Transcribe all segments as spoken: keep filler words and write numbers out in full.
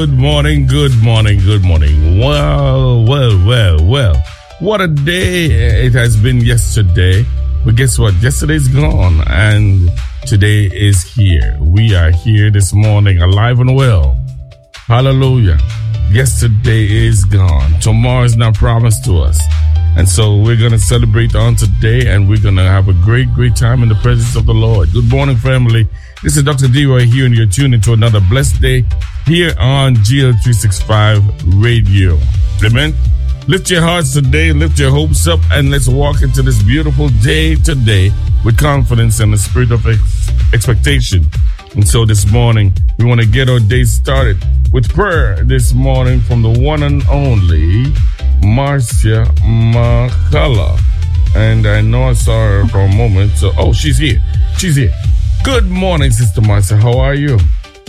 good morning, good morning, good morning. Well, well, well, well. What a day it has been yesterday. But guess what? Yesterday's gone and today is here. We are here this morning, alive and well. Hallelujah. Yesterday is gone. Tomorrow is not promised to us. And so we're going to celebrate on today, and we're going to have a great, great time in the presence of the Lord. Good morning, family. This is Doctor D-Roy here, and you're tuned into another blessed day here on G L three sixty-five Radio. Amen. Lift your hearts today, lift your hopes up, and let's walk into this beautiful day today with confidence and the spirit of ex- expectation. And so this morning, we want to get our day started with prayer this morning from the one and only Marcia McCullough. And I know I saw her for a moment. So, oh, she's here. She's here. Good morning, Sister Marcia. How are you?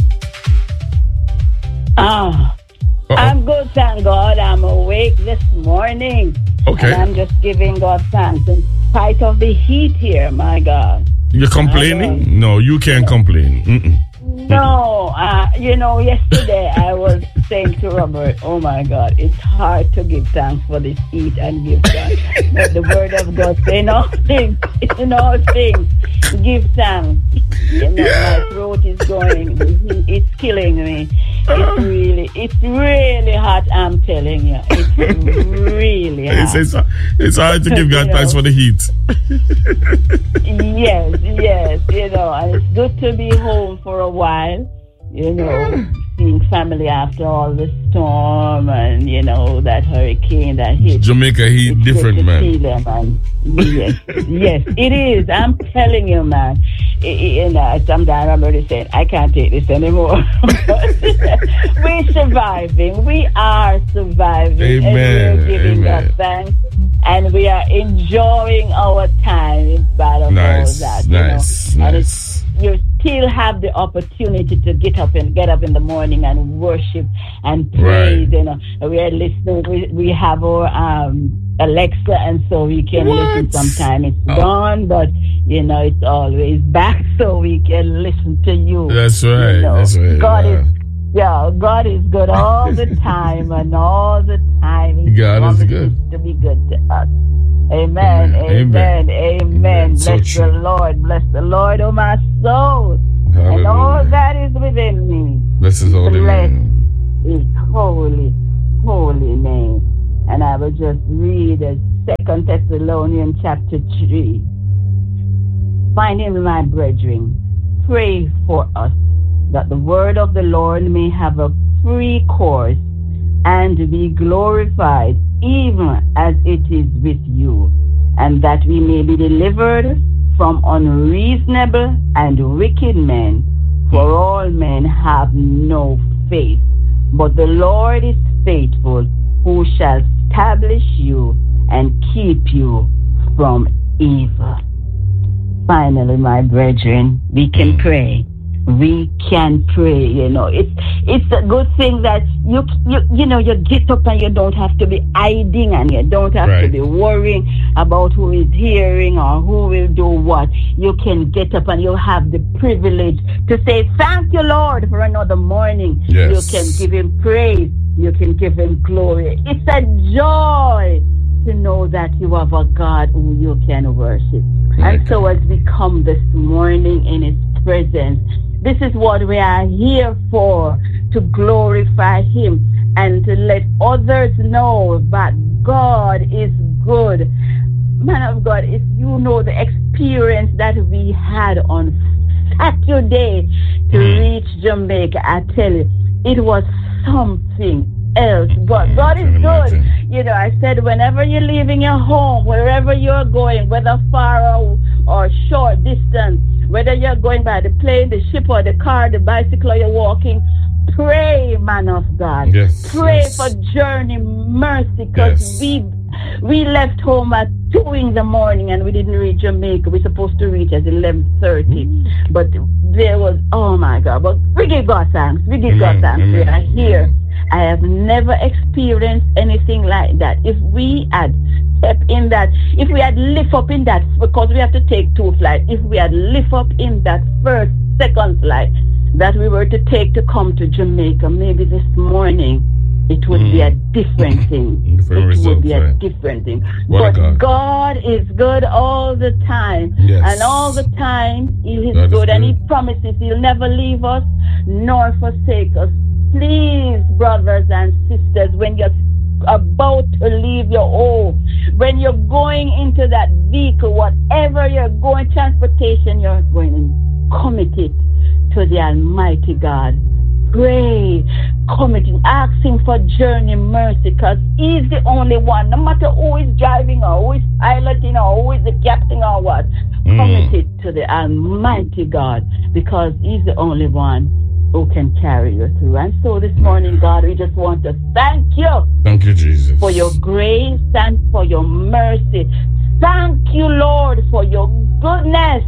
Ah, uh, I'm good, thank God. I'm awake this morning. Okay. And I'm just giving God thanks in spite of the heat here, my God. You're complaining? No, you can't complain. Mm-mm. No, uh, you know, yesterday I was saying to Robert, oh my God, it's hard to give thanks for this heat and give thanks. But the word of God say in all things, in all things, give thanks. You know, yeah. My throat is going, it's killing me. It's really, it's really hot, I'm telling you. It's really hot. It's, it's, it's hard to give God thanks know, for the heat. Yes, yes, you know, and it's good to be home for a while, you know, seeing family after all the storm and, you know, that hurricane that hit. Jamaica heat it's different, man. See them and, yes, yes, it is. I'm telling you, man. It, it, you know, sometimes I remember saying, I can't take this anymore. We're surviving. We are surviving. Amen. And we're giving God thanks. And we are enjoying our time in spite of nice, all that. Nice, you know? nice. And you still have the opportunity to get up and get up in the morning and worship and praise. Right. You know, we are listening. We, we have our um, Alexa, and so we can what? listen. Sometime it's oh. gone, but you know it's always back, so we can listen to you. That's right. You know? That's right. God wow. is. Yeah, God is good all the time, and all the time He God is good to be good to us. Amen, amen, amen. amen. amen. Bless so the Lord, bless the Lord, oh my soul, Hallelujah. And all that is within me. Bless His holy bless name. His holy, holy name. And I will just read Second Thessalonians chapter three. Finally, my brethren, pray for us, that the word of the Lord may have a free course and be glorified, even as it is with you, and that we may be delivered from unreasonable and wicked men, for all men have no faith. But the Lord is faithful, who shall establish you and keep you from evil. Finally, my brethren, we can pray. We can pray, you know. It's it's a good thing that you you you know you get up and you don't have to be hiding, and you don't have right. to be worrying about who is hearing or who will do what. You can get up and you have the privilege to say, thank you, Lord, for another morning. Yes. You can give Him praise. You can give Him glory. It's a joy to know that you have a God who you can worship. Right. And so as we come this morning in His presence, this is what we are here for, to glorify Him and to let others know that God is good. Man of God, if you know the experience that we had on Saturday to reach Jamaica, I tell you, it was something else. But God is good. You know, I said, whenever you're leaving your home, wherever you're going, whether far or, or short distance, whether you're going by the plane, the ship, or the car, the bicycle, or you're walking, pray, man of God. Yes, pray yes. for journey mercy, because yes. we we left home at two in the morning and we didn't reach Jamaica. We're supposed to reach at eleven thirty. Mm-hmm. But there was, oh my God. But we give God thanks. We give Amen. God thanks. Amen. We are here. I have never experienced anything like that. If we had step in that, if we had lift up in that, because we have to take two flights, if we had lift up in that first, second flight, that we were to take to come to Jamaica, maybe this morning, it would mm. be a different thing. different it results, would be a right? different thing. What but God. God is good all the time. Yes. And all the time, He is God good. Is and good. He promises He'll never leave us nor forsake us. Please, brothers and sisters, when you're about to leave your home, when you're going into that vehicle, whatever you're going, transportation you're going in, commit it to the Almighty God. Pray, committing, asking for journey mercy, because He's the only one. No matter who is driving or who is piloting or who is the captain or what, mm. commit it to the Almighty God, because He's the only one who can carry you through. And so this morning, God, we just want to thank you. Thank you, Jesus. For your grace and for your mercy. Thank you, Lord, for your goodness.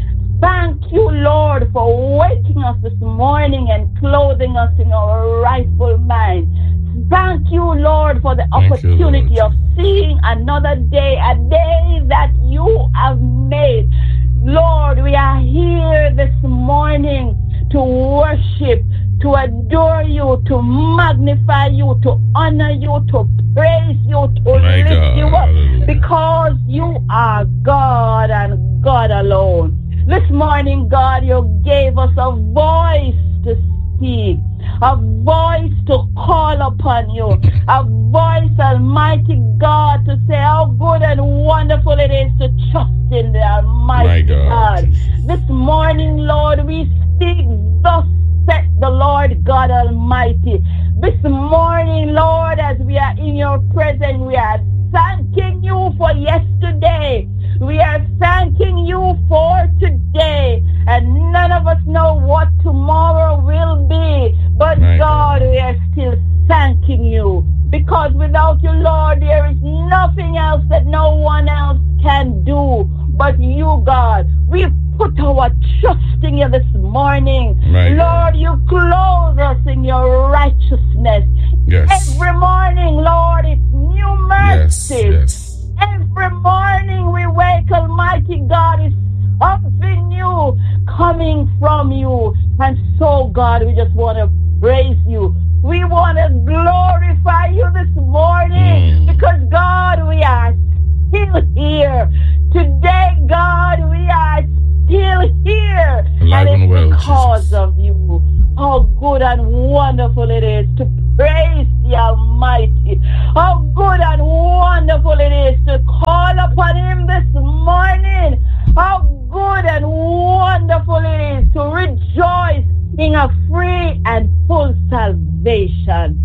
Thank you, Lord, for waking us this morning and clothing us in our rightful mind. Thank you, Lord, for the Thank opportunity you, of seeing another day, a day that you have made. Lord, we are here this morning to worship, to adore you, to magnify you, to honor you, to praise you, to My lift God. you up, because you are God and God alone. This morning, God, you gave us a voice to speak, a voice to call upon you, a voice, Almighty God, to say how good and wonderful it is to trust in the Almighty God. God. This morning, Lord, we speak, thus said the Lord God Almighty. This morning, Lord, as we are in your presence, we are thanking you for yesterday. We are thanking you for today. And none of us know what tomorrow will be. But My God, God, we are still thanking you. Because without you, Lord, there is nothing else that no one else can do but you, God. We put our trust in you this morning. My Lord, God. You clothe us in your righteousness. Yes. Every morning, Lord, it's new mercy. Yes, yes. Every morning we wake, Almighty God, is something new coming from you. And so, God, we just want to praise you. We want to glorify you this morning mm. because, God, we are still here. Today, God, we are still here. Alive and it's well, because Jesus. of you. How good and wonderful it is to praise the Almighty. How good and wonderful it is to call upon Him this morning. How good and wonderful it is to rejoice in a free and full salvation.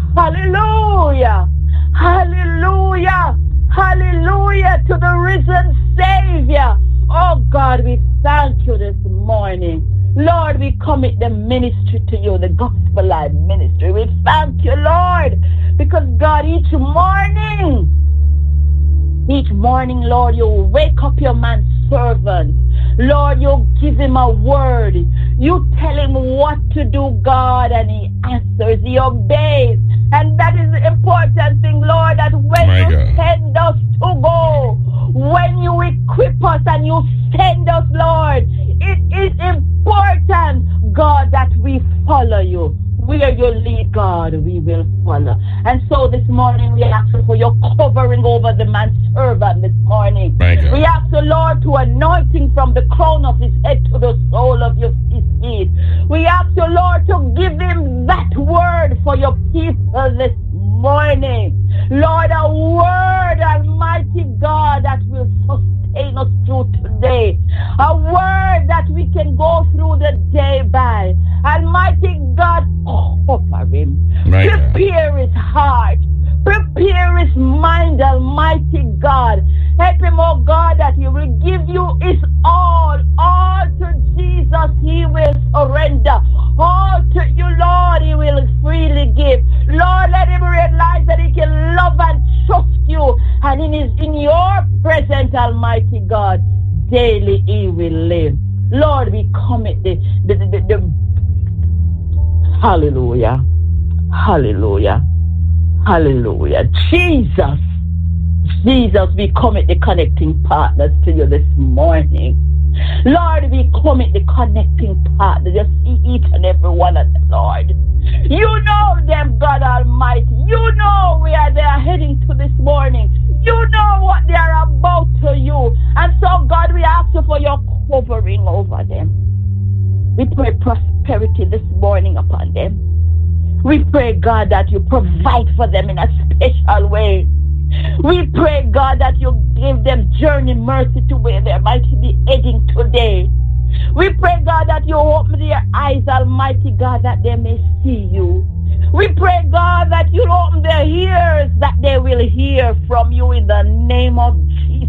Hallelujah. Hallelujah. Hallelujah to the risen Savior. Oh God, we thank you this morning. Lord, we commit the ministry to you, the Gospel Life ministry. We thank you, Lord, because God, each morning, each morning, Lord, you wake up your man servant. Lord, you give him a word. You tell him what to do, God, and he answers, he obeys. And that is the important thing, Lord, that when My you God. send us to go, when you equip us and you send us, Lord, it is important, God, that we follow you. Where you lead, God, we will follow. And so this morning we ask for your covering over the man's servant this morning. We ask the Lord to anoint him from the crown of his head to the sole of your, his feet. We ask the Lord to give him that word for your people this morning. Lord, a word, Almighty God, that will sustain us through today. A word that we can go through the day by. Almighty God, cover him. Right. Prepare his heart. Prepare his mind, Almighty God. Help him, oh God, that he will give you his all. All to Jesus he will surrender. All to you, Lord, he will freely give. Lord, let him realize that he can love and trust you. And in, his, in your presence, Almighty God, daily he will live. Lord, we commit the, the, the, the, the Hallelujah. Hallelujah. Hallelujah. Jesus. Jesus, we commit the connecting partners to you this morning. Lord, we commit the connecting partner. Just see each and every one of them, Lord. You know them, God Almighty. You know where they are heading to this morning. You know what they are about to you. And so, God, we ask you for your covering over them. We pray prosperity this morning upon them. We pray, God, that you provide for them in a special way. We pray, God, that you give them journey mercy to where they might be heading today. We pray, God, that you open their eyes, Almighty God, that they may see you. We pray, God, that you open their ears, that they will hear from you in the name of Jesus.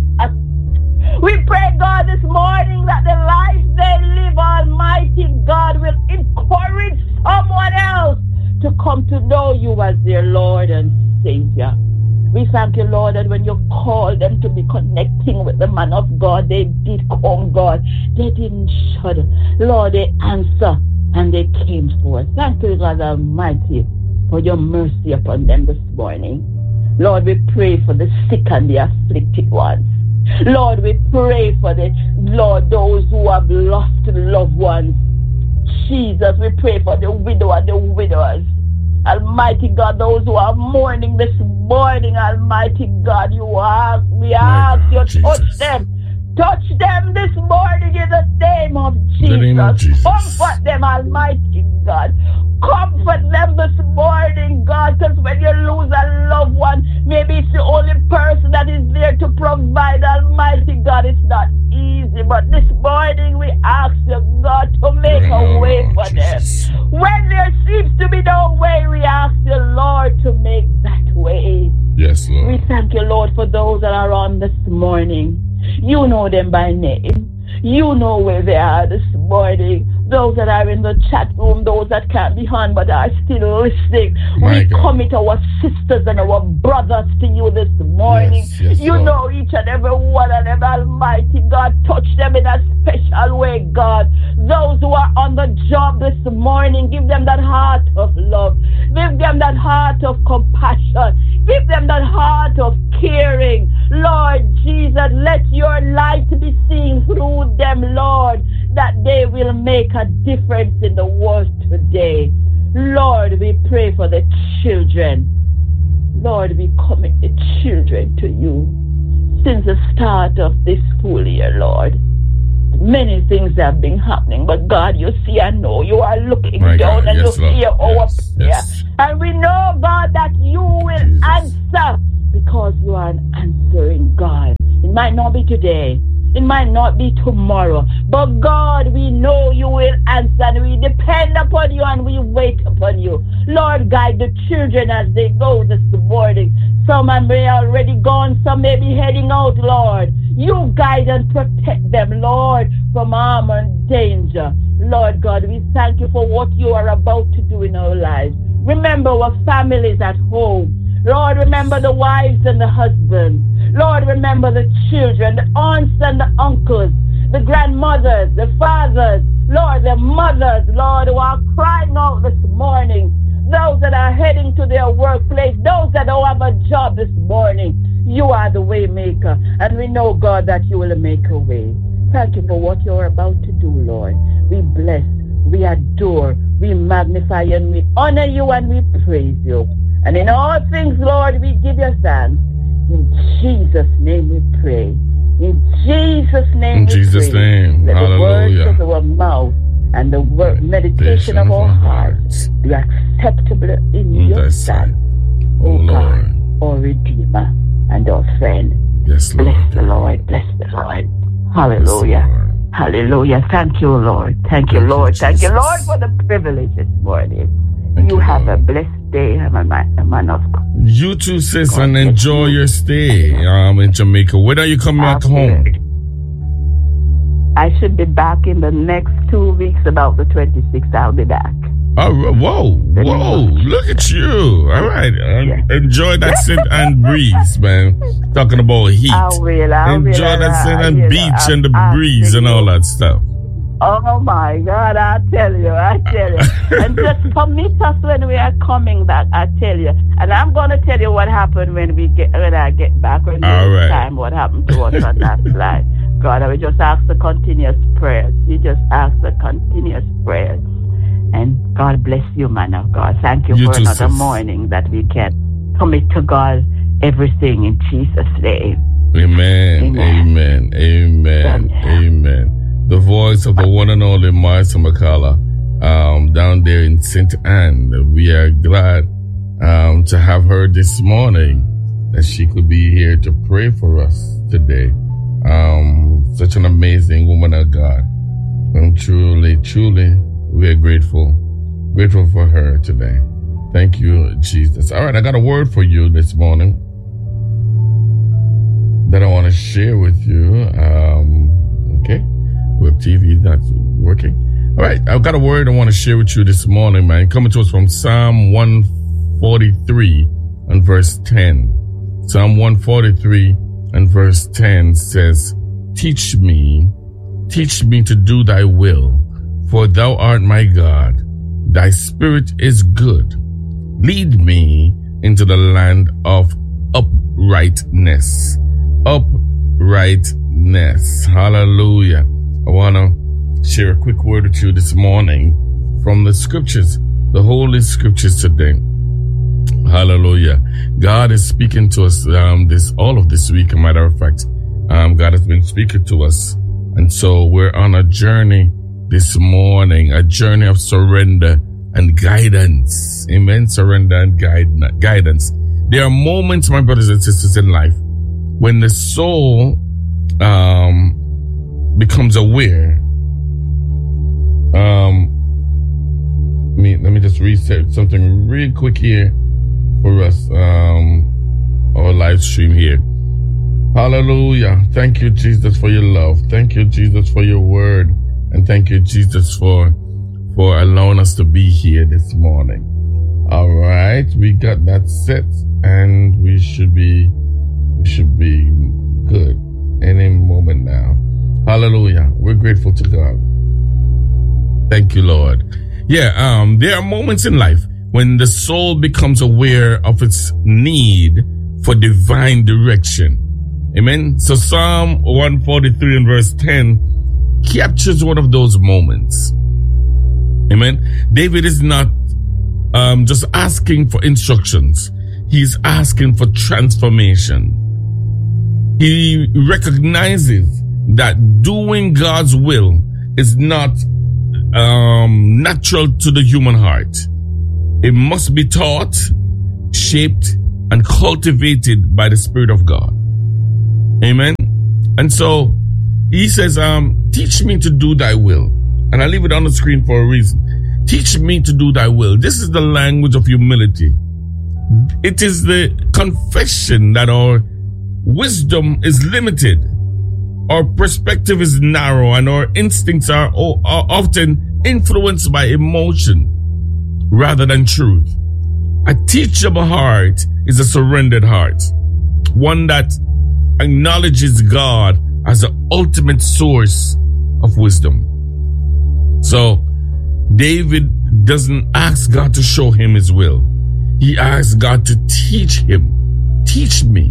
We pray, God, this morning that the life they live, Almighty God, will encourage someone else to come to know you as their Lord and Savior. We thank you, Lord, that when you called them to be connecting with the man of God, they did come, God. They didn't shudder. Lord, they answered and they came forth. Thank you, God Almighty, for your mercy upon them this morning. Lord, we pray for the sick and the afflicted ones. Lord, we pray for the, Lord, those who have lost loved ones. Jesus, we pray for the widow and the widowers. Almighty God, those who are mourning this morning, Almighty God, you ask, we ask you to touch them. Touch them this morning in the name of Jesus. The name of Jesus. Comfort them, Almighty God. Comfort them this morning, God, because when you lose a loved one, maybe it's the only person that is there to provide, Almighty God. It's not easy, but this morning we ask you, God, to make a way for them. When there seems to be no way, we ask you, Lord, to make that way. Yes, Lord. We thank you, Lord, for those that are on this morning. You know them by name. You know where they are this morning. Those that are in the chat room, those that can't be on but are still listening. My we God. commit our sisters and our brothers to you this morning. Yes, yes, you Lord. know each and every one of them, Almighty God. Touch them in a special way, God. Those who are on the job this morning, give them that heart of love. Give them that heart of compassion. Give them that heart of caring. Lord Jesus, let your light be seen through them, Lord, that they will make a difference in the world today. Lord, we pray for the children. Lord, we commit the children to you. Since the start of this school year, Lord, many things have been happening, but God, you see and know. You are looking My down God, and yes, you Lord. hear our Yes, prayer. yes. And we know, God, that you will Jesus. answer because you are an answering God. It might not be today. It might not be tomorrow. But God, we know you will answer, and we depend upon you and we wait upon you. Lord, guide the children as they go this morning. Some may already gone, some may be heading out, Lord. You guide and protect them, Lord, from harm and danger. Lord God, we thank you for what you are about to do in our lives. Remember our families at home. Lord, remember the wives and the husbands. Lord, remember the children, the aunts and the uncles, the grandmothers, the fathers, Lord, the mothers, Lord, who are crying out this morning. Those that are heading to their workplace, those that don't have a job this morning. You are the way maker, and we know, God, that you will make a way. Thank you for what you're about to do, Lord. We bless, we adore, we magnify you, and we honor you, and we praise you. And in all things, Lord, we give you thanks. In Jesus' name we pray. In Jesus' name In we Jesus' pray. name. Let the words Hallelujah. of our mouth and the word, meditation of our hearts be acceptable in In your thy sight, sight. O Oh, God, Lord. our Redeemer and our friend. Yes, Lord. Bless the Lord, bless the Lord. Yes, Hallelujah. Lord. Hallelujah. Thank you, Lord. Thank you, Thank you, Lord. Thank you, Jesus. Lord, for the privilege this morning. Thank You you, have a Lord. blessed day, a man, a man of God. You too, sis, God and bless enjoy you. your stay um, in Jamaica. When are you coming back Okay. home? I should be back in the next two weeks, about the twenty-sixth. I'll be back. Oh, whoa, whoa, look at you. All right. Um, Yeah. Enjoy that scent and breeze, man. Talking about heat. I will. I will. Enjoy and that I- scent I and will. beach I'm and the breeze asking and all you. that stuff. Oh my God, I tell you, I tell you. And just commit us when we are coming back, I tell you. And I'm going to tell you what happened when we get when I get back, when All this right. time, what happened to us on that flight. God. I will just ask the continuous prayers. You just ask the continuous prayers. And God bless you, man of God. Thank you, you for too, another sis. morning that we can commit to God everything in Jesus' name. Amen. Amen. Amen. Amen. Amen. The voice of the one and only Martha McCullough, um, down there in Saint Anne. We are glad um, to have her this morning, that she could be here to pray for us today. Um, such an amazing woman of God. And truly, truly, we are grateful, grateful for her today. Thank you, Jesus. All right, I got a word for you this morning that I want to share with you. Um, okay, with T V that's working. All right, I've got a word I want to share with you this morning, man. Coming to us from Psalm one forty-three and verse ten. Psalm one forty-three and verse ten says, Teach me, teach me to do thy will, for thou art my God. Thy spirit is good. Lead me into the land of uprightness. Uprightness. Hallelujah. I want to share a quick word with you this morning from the scriptures, the Holy Scriptures today. Hallelujah. God is speaking to us um, this all of this week. As a matter of fact, um, God has been speaking to us. And so we're on a journey this morning, a journey of surrender and guidance. Amen. Surrender and guide, guidance. There are moments, my brothers and sisters, in life when the soul um, becomes aware. Um, let me, let me just reset something real quick here for us, um, our live stream here. Hallelujah. Thank you, Jesus, for your love. Thank you, Jesus, for your word. And thank you, Jesus, for, for allowing us to be here this morning. All right. We got that set and we should be, we should be good any moment now. Hallelujah. We're grateful to God. Thank you, Lord. Yeah. Um, there are moments in life when the soul becomes aware of its need for divine direction. Amen. So Psalm one forty-three and verse ten captures one of those moments. Amen. David is not um, just asking for instructions. He's asking for transformation. He recognizes that doing God's will is not um, natural to the human heart. It must be taught, shaped, and cultivated by the Spirit of God. Amen. And so he says, um, teach me to do thy will. And I leave it on the screen for a reason. Teach me to do thy will. This is the language of humility. It is the confession that our wisdom is limited, our perspective is narrow, and our instincts are, are often influenced by emotion rather than truth. A teachable heart is a surrendered heart, one that acknowledges God as the ultimate source of wisdom. So David doesn't ask God to show him his will. He asks God to teach him. Teach me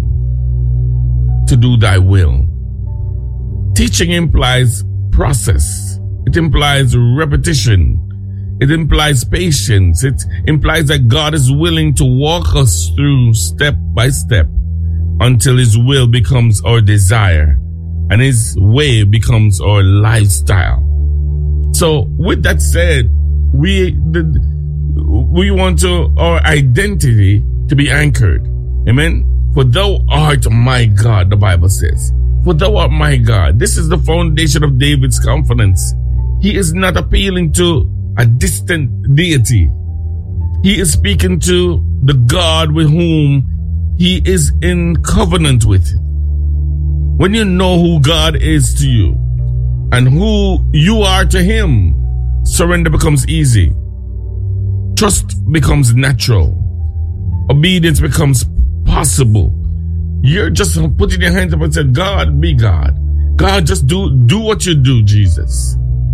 to do thy will. Teaching implies process. It implies repetition. It implies patience. It implies that God is willing to walk us through step by step until his will becomes our desire and his way becomes our lifestyle. So with that said, we the, we want to our identity to be anchored. Amen. For thou art my God, the Bible says. For thou art my God. This is the foundation of David's confidence. He is not appealing to a distant deity. He is speaking to the God with whom he is in covenant with. When you know who God is to you and who you are to him, surrender becomes easy. Trust becomes natural. Obedience becomes possible. You're just putting your hands up and saying, God, be God. God, just do, do what you do, Jesus.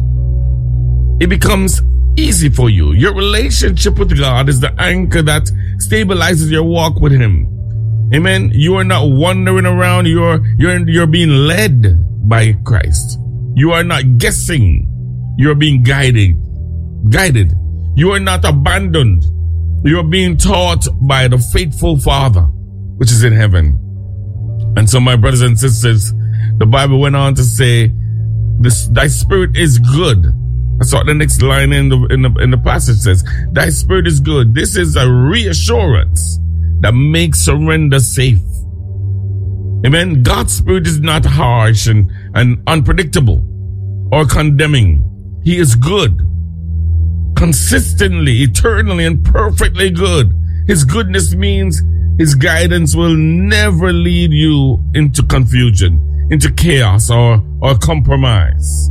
It becomes easy for you. Your relationship with God is the anchor that stabilizes your walk with him. Amen. You are not wandering around. You're, you're, you're being led by Christ. You are not guessing. You are being guided. Guided. You are not abandoned. You are being taught by the faithful Father, which is in heaven. And so, my brothers and sisters, the Bible went on to say, this, thy spirit is good. That's what the next line in the, in the, in the passage says. Thy spirit is good. This is a reassurance that makes surrender safe. Amen. God's spirit is not harsh and, and unpredictable or condemning. He is good. Consistently, eternally, and perfectly good. His goodness means his guidance will never lead you into confusion, into chaos, or, or compromise.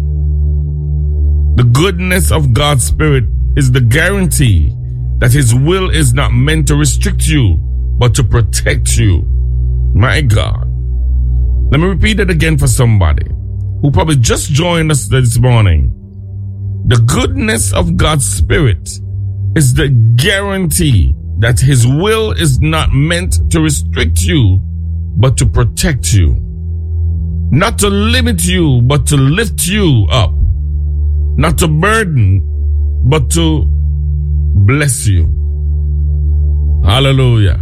The goodness of God's Spirit is the guarantee that his will is not meant to restrict you, but to protect you. My God. Let me repeat it again for somebody who probably just joined us this morning. The goodness of God's Spirit is the guarantee that his will is not meant to restrict you, but to protect you. Not to limit you, but to lift you up. Not to burden, but to bless you. Hallelujah.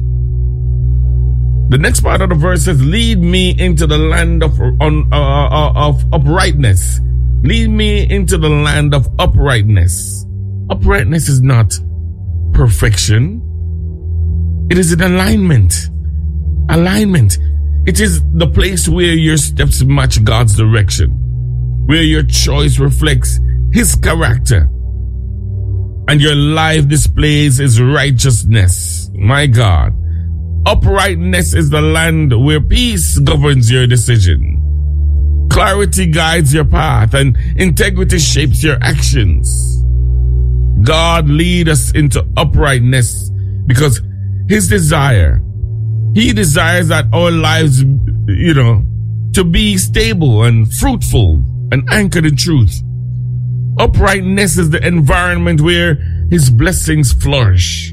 The next part of the verse says, lead me into the land of, on, uh, uh, of uprightness. Lead me into the land of uprightness. Uprightness is not perfection. It is an alignment. Alignment. It is the place where your steps match God's direction, where your choice reflects his character, and your life displays his righteousness. My God. Uprightness is the land where peace governs your decision. Clarity guides your path, and integrity shapes your actions. God lead us into uprightness because his desire, he desires that our lives, you know, to be stable and fruitful and anchored in truth. Uprightness is the environment where his blessings flourish.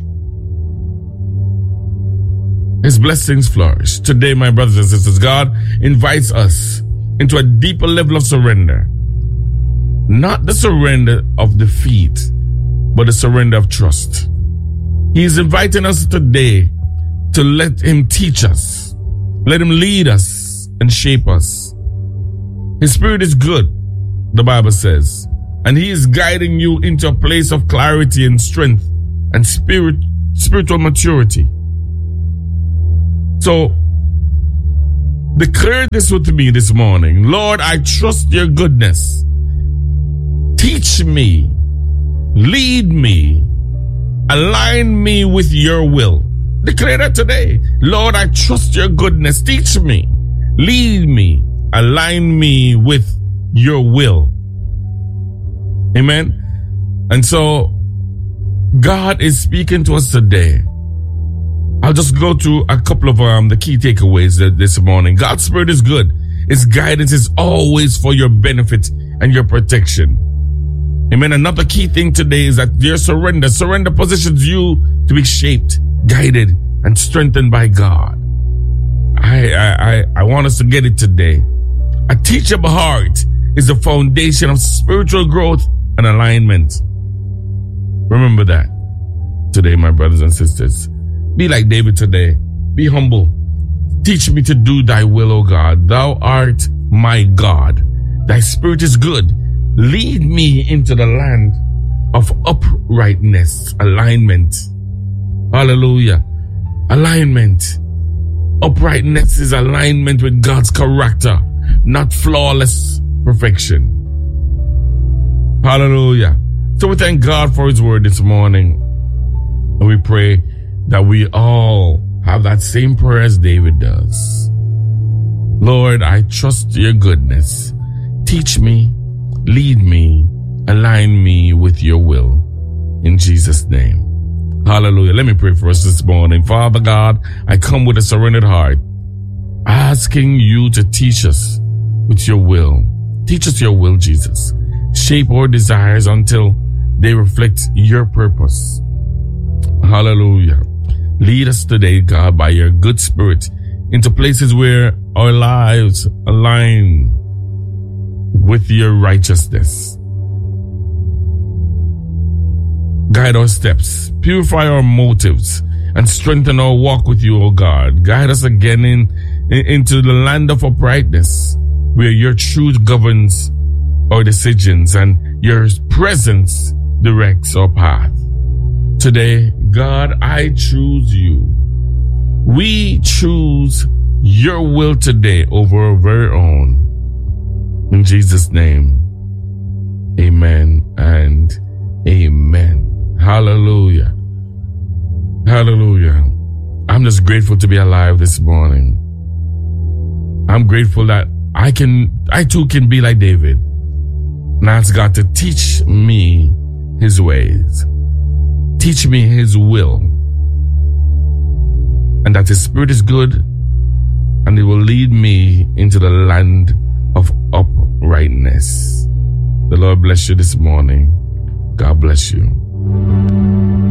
His blessings flourish. Today, my brothers and sisters, God invites us into a deeper level of surrender. Not the surrender of defeat, but the surrender of trust. He is inviting us today to let him teach us, let him lead us and shape us. His spirit is good, the Bible says, and he is guiding you into a place of clarity and strength and spirit, spiritual maturity. So, declare this with me this morning. Lord, I trust your goodness. Teach me, lead me, align me with your will. Declare that today. Lord, I trust your goodness. Teach me, lead me, align me with your will. Amen. And so, God is speaking to us today. I'll just go through a couple of um, the key takeaways this morning. God's Spirit is good. His guidance is always for your benefit and your protection. Amen. Another key thing today is that your surrender, surrender positions you to be shaped, guided, and strengthened by God. I, I, I, I want us to get it today. A teachable heart is the foundation of spiritual growth and alignment. Remember that today, my brothers and sisters. Be like David today. Be humble. Teach me to do thy will, O God. Thou art my God. Thy spirit is good. Lead me into the land of uprightness, alignment. Hallelujah. Alignment. Uprightness is alignment with God's character, not flawless perfection. Hallelujah. So we thank God for his word this morning. And we pray that we all have that same prayer as David does. Lord, I trust your goodness. Teach me, lead me, align me with your will. In Jesus' name. Hallelujah. Let me pray for us this morning. Father God, I come with a surrendered heart, asking you to teach us with your will. Teach us your will, Jesus. Shape our desires until they reflect your purpose. Hallelujah. Lead us today, God, by your good spirit into places where our lives align with your righteousness. Guide our steps, purify our motives, and strengthen our walk with you, O God. Guide us again in, in into the land of uprightness, where your truth governs our decisions and your presence directs our path. Today, God, I choose you. We choose your will today over our very own. In Jesus' name, amen and amen. Hallelujah. Hallelujah. I'm just grateful to be alive this morning. I'm grateful that I can, I too can be like David and ask God to teach me his ways, teach me his will, and that his spirit is good and it will lead me into the land of uprightness. The Lord bless you this morning. God bless you.